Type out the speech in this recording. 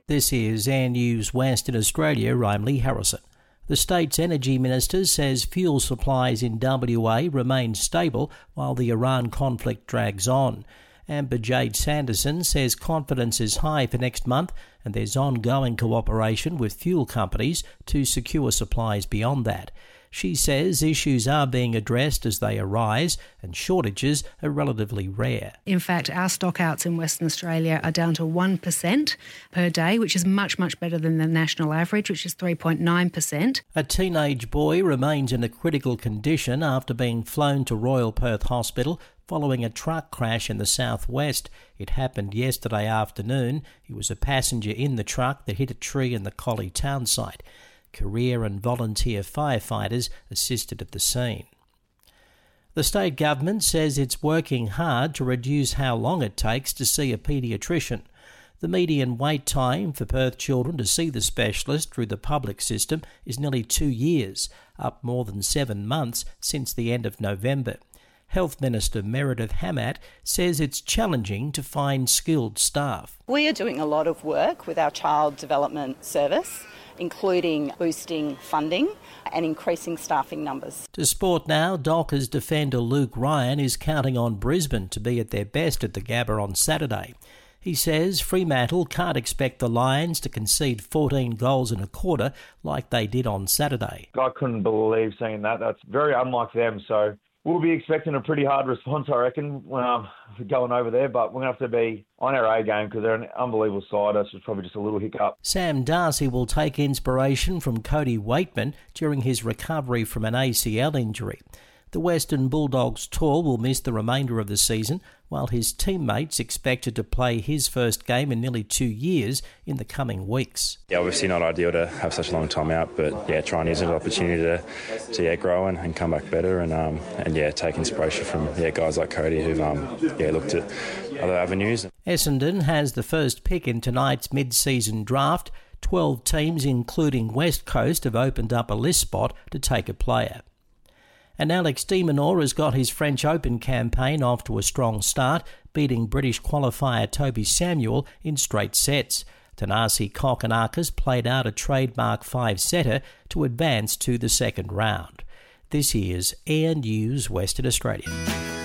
This is Air News Western Australia. I'm Lee Harrison. The state's energy minister says fuel supplies in WA remain stable while the Iran conflict drags on. Amber Jade Sanderson says confidence is high for next month and there's ongoing cooperation with fuel companies to secure supplies beyond that. She says issues are being addressed as they arise and shortages are relatively rare. In fact, our stockouts in Western Australia are down to 1% per day, which is much, much better than the national average, which is 3.9%. A teenage boy remains in a critical condition after being flown to Royal Perth Hospital following a truck crash in the southwest. It happened yesterday afternoon. He was a passenger in the truck that hit a tree in the Collie town site. Career and volunteer firefighters assisted at the scene. The state government says it's working hard to reduce how long it takes to see a paediatrician. The median wait time for Perth children to see the specialist through the public system is nearly 2 years, up more than 7 months since the end of November. Health Minister Meredith Hammatt says it's challenging to find skilled staff. We are doing a lot of work with our Child Development Service, including boosting funding and increasing staffing numbers. To sport now, Dockers defender Luke Ryan is counting on Brisbane to be at their best at the Gabba on Saturday. He says Fremantle can't expect the Lions to concede 14 goals in a quarter like they did on Saturday. I couldn't believe seeing that. That's very unlike them, so we'll be expecting a pretty hard response, I reckon, going over there, but we're going to have to be on our A game because they're an unbelievable side. It's probably just a little hiccup. Sam Darcy will take inspiration from Cody Waitman during his recovery from an ACL injury. The Western Bulldogs tall will miss the remainder of the season, while his teammates expected to play his first game in nearly 2 years in the coming weeks. Yeah, obviously not ideal to have such a long time out, but try and use an opportunity to grow and come back better and take inspiration from guys like Cody who've looked at other avenues. Essendon has the first pick in tonight's mid-season draft. 12 teams, including West Coast, have opened up a list spot to take a player. And Alex de Minaur has got his French Open campaign off to a strong start, beating British qualifier Toby Samuel in straight sets. Thanasi Kokkinakis played out a trademark 5-setter to advance to the second round. This is Air News Western Australia.